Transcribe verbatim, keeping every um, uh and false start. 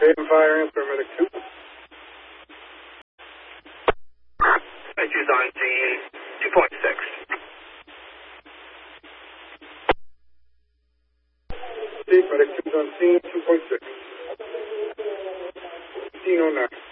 Haven Fire and paramedic two. two's on scene, two point six. Medic two's on scene, two point six. fifteen oh nine.